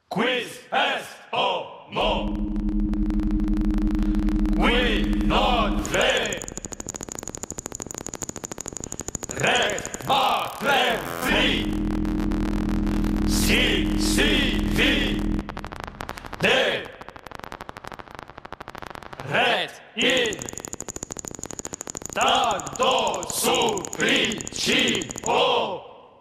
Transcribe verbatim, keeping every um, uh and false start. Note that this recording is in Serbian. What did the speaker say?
Quiz est homo. Qui non ve. Ret ma clem tri. Si, si, vi. De. Ret in. Tanto supplicio.